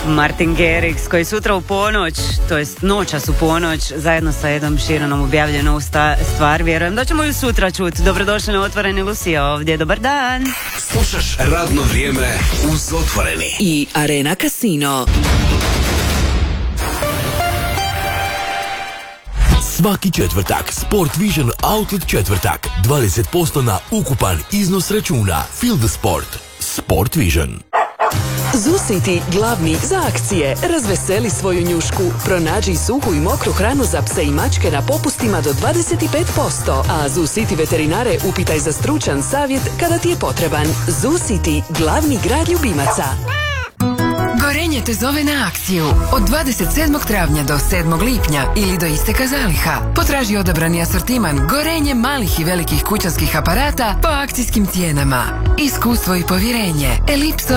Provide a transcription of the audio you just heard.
Martin Garrix, koji sutra u ponoć, to jest noćas u ponoć, zajedno sa Edom Sheeranom objavljuje novu stvar. Vjerujem da ćemo ju sutra čuti. Dobrodošli na Otvoreni, Lucija ovdje. Dobar dan. Slušaš Radno vrijeme uz Otvoreni i Arena Casino. Svaki četvrtak Sport Vision Outlet četvrtak 20% na ukupan iznos računa. Feel the sport. Sport Vision. ZooCity glavni za akcije. Razveseli svoju njušku. Pronađi suhu i mokru hranu za pse i mačke na popustima do 25%. A ZooCity veterinare upitaj za stručan savjet kada ti je potreban. ZooCity, glavni grad ljubimaca. Gorenje te zove na akciju od 27. travnja do 7. lipnja ili do isteka zaliha. Potraži odabrani asortiman Gorenje malih i velikih kućanskih aparata po akcijskim cijenama. Iskustvo i povjerenje. Elipso